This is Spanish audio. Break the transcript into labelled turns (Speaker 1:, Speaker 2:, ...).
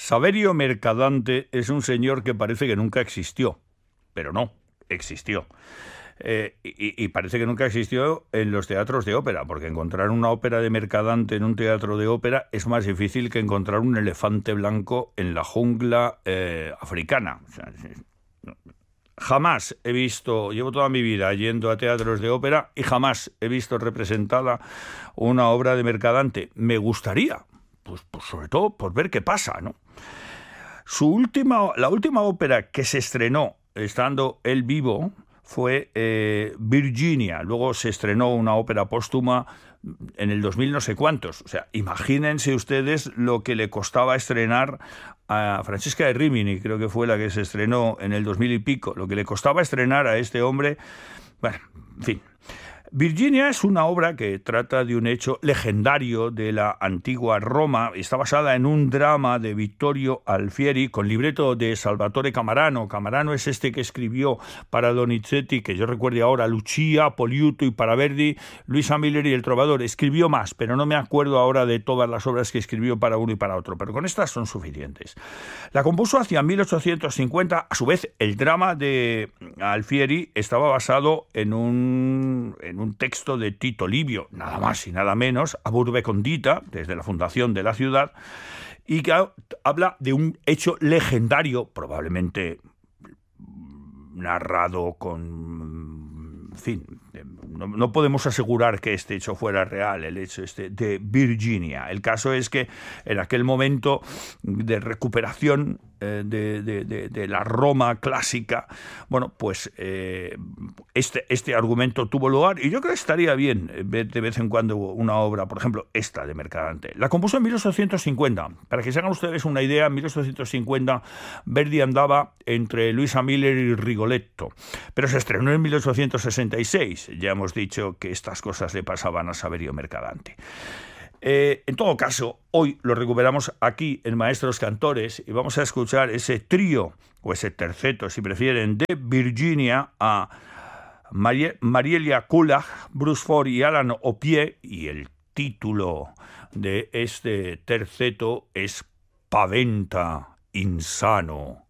Speaker 1: Saverio Mercadante es un señor que parece que nunca existió, pero no, existió. Y parece que nunca existió en los teatros de ópera, porque encontrar una ópera de Mercadante en un teatro de ópera es más difícil que encontrar un elefante blanco en la jungla africana. O sea, jamás he visto, llevo toda mi vida yendo a teatros de ópera y jamás he visto representada una obra de Mercadante. Me gustaría, pues sobre todo por ver qué pasa, ¿no? La última ópera que se estrenó estando él vivo fue Virginia. Luego se estrenó una ópera póstuma en el 2000 no sé cuántos. O sea, imagínense ustedes lo que le costaba estrenar a Francesca de Rimini, creo que fue la que se estrenó en el 2000 y pico, lo que le costaba estrenar a este hombre. Bueno, en fin. Virginia es una obra que trata de un hecho legendario de la antigua Roma. Está basada en un drama de Vittorio Alfieri con libreto de Salvatore Camarano. Camarano es este que escribió para Donizetti, que yo recuerde ahora, Lucia, Poliuto, y para Verdi, Luisa Miller y El Trovador. Escribió más, pero no me acuerdo ahora de todas las obras que escribió para uno y para otro, pero con estas son suficientes. La compuso hacia 1850. A su vez, el drama de Alfieri estaba basado en un texto de Tito Livio, nada más y nada menos, a Urbe Condita, desde la fundación de la ciudad, y que habla de un hecho legendario, probablemente narrado con... En fin, no podemos asegurar que este hecho fuera real, el hecho de Virginia. El caso es que en aquel momento de recuperación de la Roma clásica, bueno, pues este argumento tuvo lugar, y yo creo que estaría bien ver de vez en cuando una obra, por ejemplo, esta de Mercadante. La compuso en 1850. Para que se hagan ustedes una idea, en 1850 Verdi andaba entre Luisa Miller y Rigoletto, pero se estrenó en 1866. Ya hemos dicho que estas cosas le pasaban a Saverio Mercadante. En todo caso, hoy lo recuperamos aquí en Maestros Cantores y vamos a escuchar ese trío, o ese terceto si prefieren, de Virginia a Marielia Kullak, Bruce Ford y Alan Opie, y el título de este terceto es Paventa Insano.